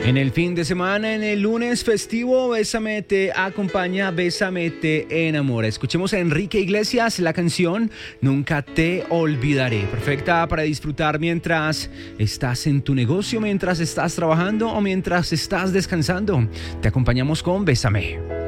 En el fin de semana, en el lunes festivo, Bésame te acompaña, Bésame te enamora. Escuchemos a Enrique Iglesias, la canción Nunca te olvidaré. Perfecta para disfrutar mientras estás en tu negocio, mientras estás trabajando o mientras estás descansando. Te acompañamos con Bésame.